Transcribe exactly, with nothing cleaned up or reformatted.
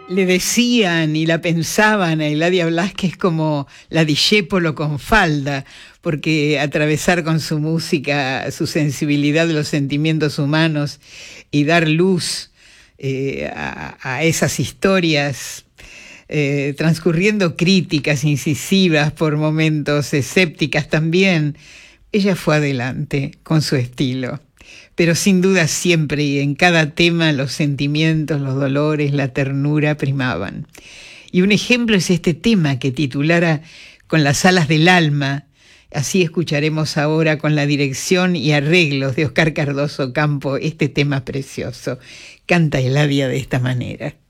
Le decían y la pensaban a Eladia Blasquez como la Discépolo con falda, porque atravesar con su música su sensibilidad de los sentimientos humanos y dar luz eh, a, a esas historias, eh, transcurriendo críticas incisivas por momentos, escépticas también, ella fue adelante con su estilo. Pero sin duda siempre y en cada tema los sentimientos, los dolores, la ternura primaban. Y un ejemplo es este tema que titulara Con las alas del alma. Así escucharemos ahora con la dirección y arreglos de Oscar Cardoso Campo este tema precioso. Canta Eladia de esta manera.